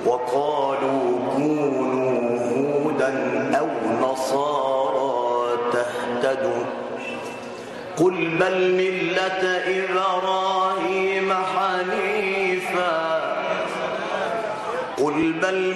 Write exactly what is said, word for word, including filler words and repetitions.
وقالوا كونوا هودا أو نصارى تهتدوا قل بل ملة إبراهيم حنيفا قل بل